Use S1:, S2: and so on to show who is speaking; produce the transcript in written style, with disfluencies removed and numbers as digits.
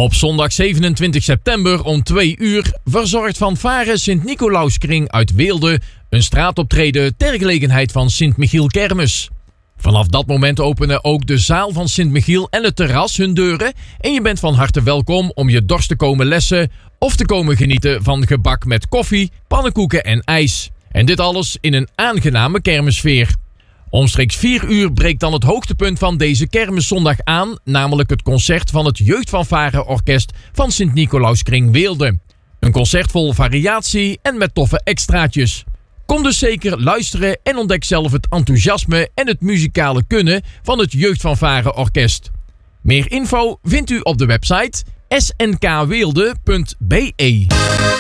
S1: Op zondag 27 september om 2 uur verzorgt Fanfare Sint-Nicolauskring uit Weelde een straatoptreden ter gelegenheid van Sint-Michiel Kermis. Vanaf dat moment openen ook de zaal van Sint-Michiel en het terras hun deuren en je bent van harte welkom om je dorst te komen lessen of te komen genieten van gebak met koffie, pannenkoeken en ijs. En dit alles in een aangename kermissfeer. Omstreeks 4 uur breekt dan het hoogtepunt van deze kermiszondag aan, namelijk het concert van het Jeugdfanfare-orkest van Sint-Nicolauskring Weelde. Een concert vol variatie en met toffe extraatjes. Kom dus zeker luisteren en ontdek zelf het enthousiasme en het muzikale kunnen van het Jeugdfanfare-orkest. Meer info vindt u op de website snkweelde.be.